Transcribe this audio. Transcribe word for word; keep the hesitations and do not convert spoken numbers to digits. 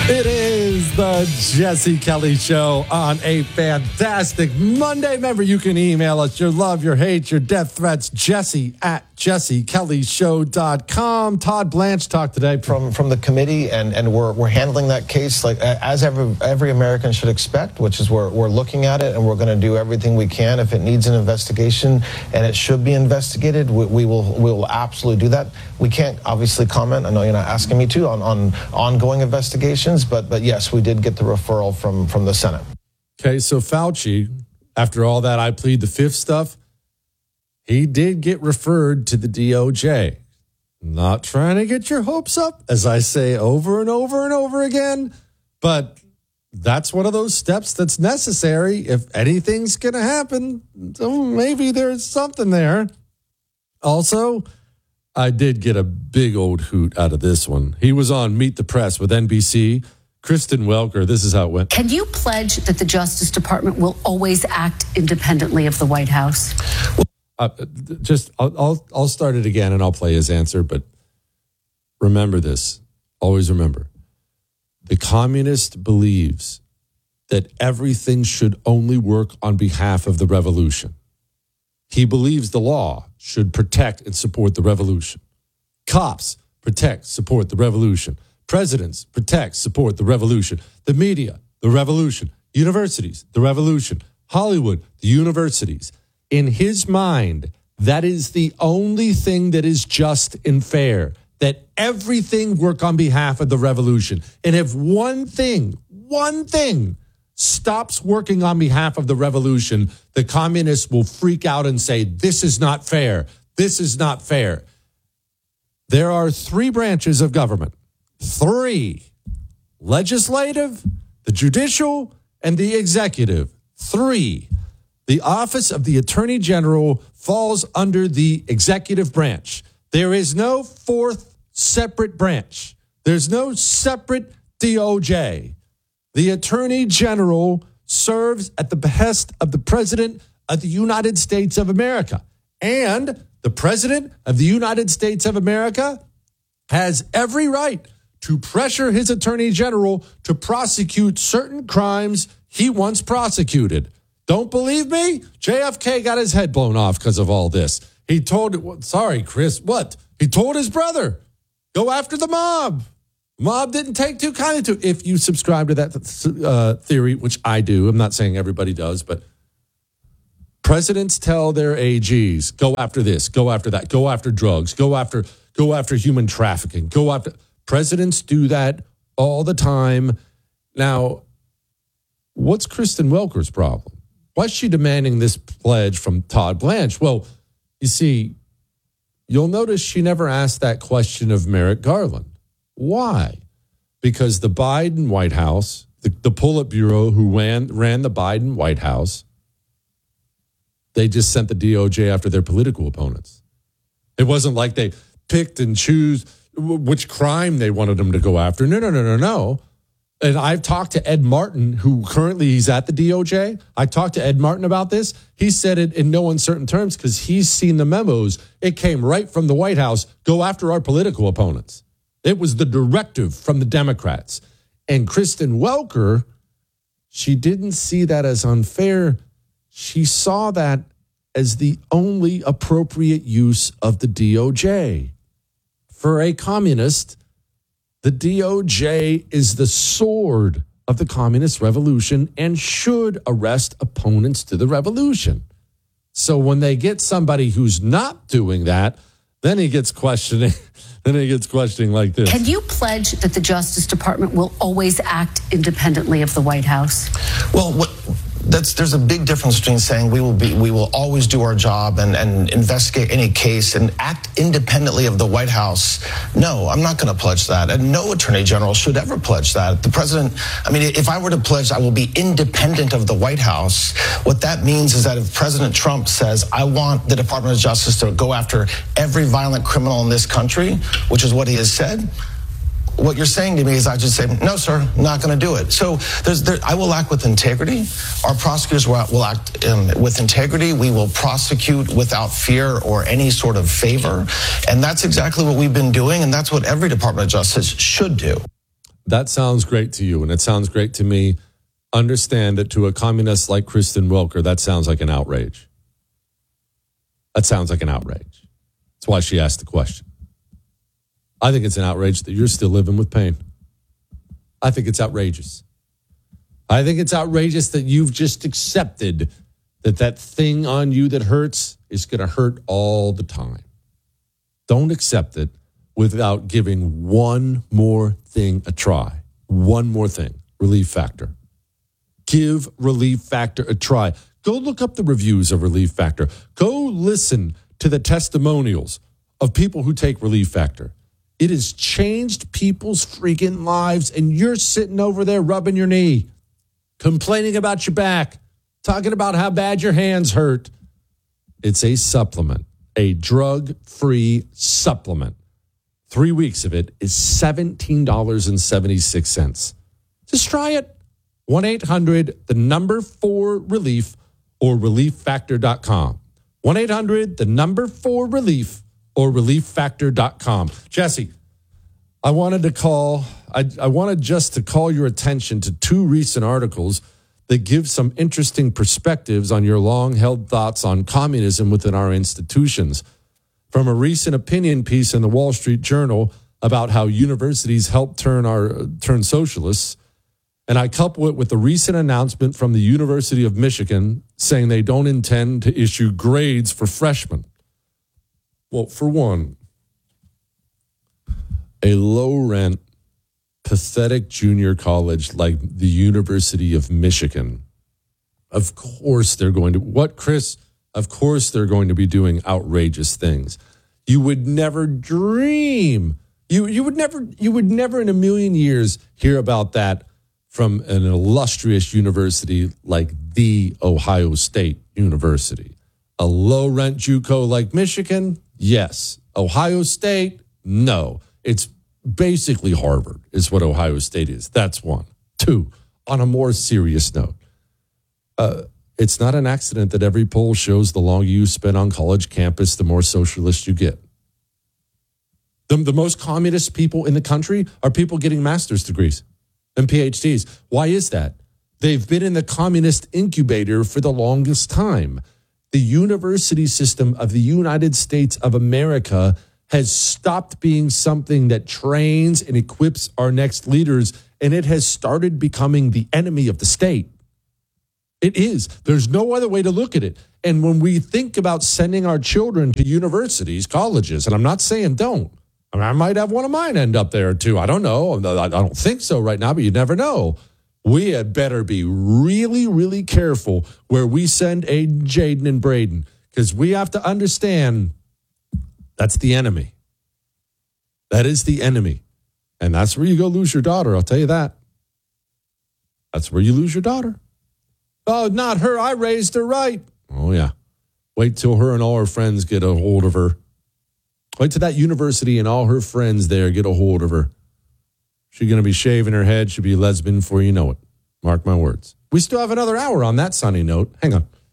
It is the Jesse Kelly Show on a fantastic Monday. Remember, you can email us your love, your hate, your death threats, Jesse at jesse kelly show dot com. Todd Blanche talked today from from the committee, and, and we're we're handling that case like as every every American should expect, which is we're we're looking at it, and we're going to do everything we can. If it needs an investigation and it should be investigated, we, we will we will absolutely do that. We can't obviously comment. I know you're not asking me to on, on ongoing investigations, but but yes, we did get the referral from from the Senate. Okay, so Fauci, after all that I plead the fifth stuff, he did get referred to the D O J. Not trying to get your hopes up, as I say over and over and over again, but that's one of those steps that's necessary if anything's going to happen. So maybe there's something there. Also, I did get a big old hoot out of this one. He was on Meet the Press with N B C. Kristen Welker, this is how it went. Can you pledge that the Justice Department will always act independently of the White House? Well, Uh, just, I'll, I'll, I'll start it again and I'll play his answer. But remember this, always remember, the communist believes that everything should only work on behalf of the revolution. He believes the law should protect and support the revolution. Cops protect, support the revolution. Presidents protect, support the revolution. The media, the revolution. Universities, the revolution. Hollywood, the universities. In his mind, that is the only thing that is just and fair, that everything work on behalf of the revolution. And if one thing, one thing stops working on behalf of the revolution, the communists will freak out and say, this is not fair. This is not fair. There are three branches of government. Three. Legislative, the judicial, and the executive. Three. The office of the Attorney General falls under the executive branch. There is no fourth separate branch. There's no separate D O J. The Attorney General serves at the behest of the President of the United States of America. And the President of the United States of America has every right to pressure his Attorney General to prosecute certain crimes he wants prosecuted. Don't believe me? J F K got his head blown off because of all this. He told, sorry, Chris, what? He told his brother, go after the mob. Mob didn't take too kindly to it. If you subscribe to that uh, theory, which I do, I'm not saying everybody does, but presidents tell their A Gs, go after this, go after that, go after drugs, go after, go after human trafficking, go after. Presidents do that all the time. Now, what's Kristen Welker's problem? Why is she demanding this pledge from Todd Blanche? Well, you see, you'll notice she never asked that question of Merrick Garland. Why? Because the Biden White House, the, the Politburo who ran, ran the Biden White House, they just sent the D O J after their political opponents. It wasn't like they picked and choose which crime they wanted them to go after. No, no, no, no, no. And I've talked to Ed Martin, who currently he's at the D O J. I talked to Ed Martin about this. He said it in no uncertain terms because he's seen the memos. It came right from the White House. Go after our political opponents. It was the directive from the Democrats. And Kristen Welker, she didn't see that as unfair. She saw that as the only appropriate use of the D O J. For a communist, the D O J is the sword of the communist revolution and should arrest opponents to the revolution. So when they get somebody who's not doing that, then he gets questioning. Then he gets questioning like this. Can you pledge that the Justice Department will always act independently of the White House? Well, what, that's there's a big difference between saying we will be we will always do our job and, and investigate any case and act independently of the White House. No, I'm not going to pledge that, and no attorney general should ever pledge that. The president, I mean, if I were to pledge I will be independent of the White House, what that means is that if President Trump says I want the Department of Justice to go after every violent criminal in this country, which is what he has said, what you're saying to me is I just say, no, sir, not going to do it. So there's, there, I will act with integrity. Our prosecutors will, will act um, with integrity. We will prosecute without fear or any sort of favor. And that's exactly what we've been doing. And that's what every Department of Justice should do. that sounds great to you, and it sounds great to me. Understand that to a communist like Kristen Welker, that sounds like an outrage. That sounds like an outrage. That's why she asked the question. I think it's an outrage that you're still living with pain. I think it's outrageous. I think it's outrageous that you've just accepted that that thing on you that hurts is going to hurt all the time. Don't accept it without giving one more thing a try. One more thing. Relief Factor. Give Relief Factor a try. Go look up the reviews of Relief Factor. Go listen to the testimonials of people who take Relief Factor. It has changed people's freaking lives, and you're sitting over there rubbing your knee, complaining about your back, talking about how bad your hands hurt. It's a supplement, a drug-free supplement. Three weeks of it is seventeen dollars and seventy-six cents. Just try it. one eight hundred, the number four relief, or relief factor dot com. one eight hundred, the number four relief, or relief factor dot com. Jesse, I wanted to call, I, I wanted just to call your attention to two recent articles that give some interesting perspectives on your long-held thoughts on communism within our institutions. From a recent opinion piece in the Wall Street Journal about how universities help turn our turn socialists, and I couple it with the recent announcement from the University of Michigan saying they don't intend to issue grades for freshmen. Well, for one, a low-rent, pathetic junior college like the University of Michigan, of course they're going to, what, Chris? Of course they're going to be doing outrageous things. You would never dream, you you would never, you would never in a million years hear about that from an illustrious university like the Ohio State University. A low-rent JUCO like Michigan, yes. Ohio State, no. It's basically Harvard is what Ohio State is. That's one. Two, on a more serious note, uh, it's not an accident that every poll shows the longer you spend on college campus, the more socialist you get. The, the most communist people in the country are people getting master's degrees and P H Ds. Why is that? They've been in the communist incubator for the longest time. The university system of the United States of America has stopped being something that trains and equips our next leaders, and it has started becoming the enemy of the state. It is. There's no other way to look at it. And when we think about sending our children to universities, colleges, and I'm not saying don't. I mean, I might have one of mine end up there too. I don't know. I don't think so right now, but you never know. We had better be really, really careful where we send Aiden, Jaden, and Braden, because we have to understand that's the enemy. That is the enemy. And that's where you go lose your daughter. I'll tell you that. That's where you lose your daughter. Oh, not her. I raised her right. Oh, yeah. Wait till her and all her friends get a hold of her. Wait till that university and all her friends there get a hold of her. She's going to be shaving her head. She'll be a lesbian before you know it. Mark my words. We still have another hour on that sunny note. Hang on.